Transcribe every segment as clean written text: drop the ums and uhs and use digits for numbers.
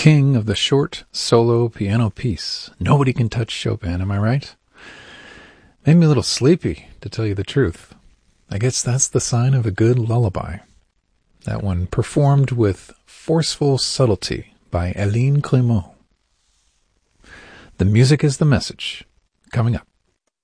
king of the short solo piano piece. Nobody can touch Chopin, am I right? Made me a little sleepy, to tell you the truth. I guess that's the sign of a good lullaby. That one performed with forceful subtlety by Hélène Clément. The music is the message. Coming up.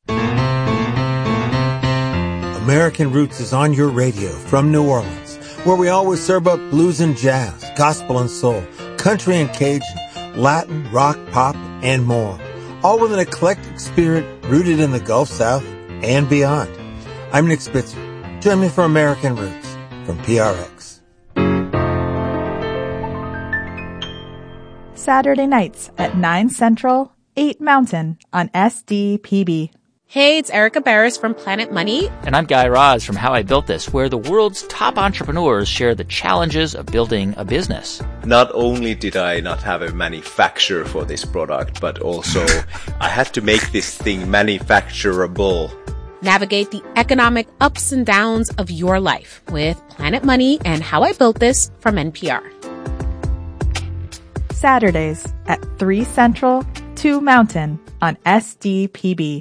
American Roots is on your radio from New Orleans, where we always serve up blues and jazz, gospel and soul, country and Cajun, Latin, rock, pop, and more. All with an eclectic spirit rooted in the Gulf South and beyond. I'm Nick Spitzer. Join me for American Roots from PRX. Saturday nights at 9 Central, 8 Mountain on SDPB. Hey, it's Erica Barris from Planet Money. And I'm Guy Raz from How I Built This, where the world's top entrepreneurs share the challenges of building a business. Not only did I not have a manufacturer for this product, but also I had to make this thing manufacturable. Navigate the economic ups and downs of your life with Planet Money and How I Built This from NPR. Saturdays at 3 Central, 2 Mountain on SDPB.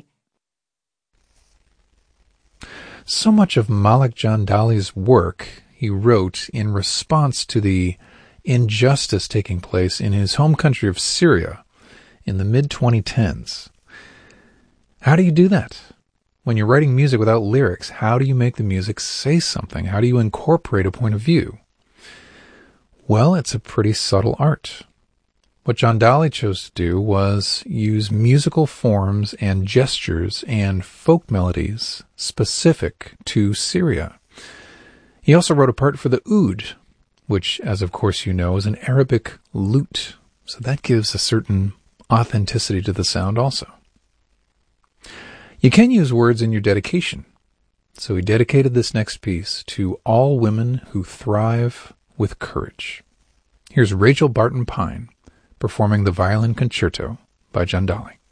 So much of Malik Jandali's work he wrote in response to the injustice taking place in his home country of Syria in the mid-2010s. How do you do that? When you're writing music without lyrics, how do you make the music say something? How do you incorporate a point of view? Well, it's a pretty subtle art. What Jandali chose to do was use musical forms and gestures and folk melodies specific to Syria. He also wrote a part for the oud, which, as of course you know, is an Arabic lute. So that gives a certain authenticity to the sound also. You can use words in your dedication. So he dedicated this next piece to all women who thrive with courage. Here's Rachel Barton Pine performing the Violin Concerto by Jandali.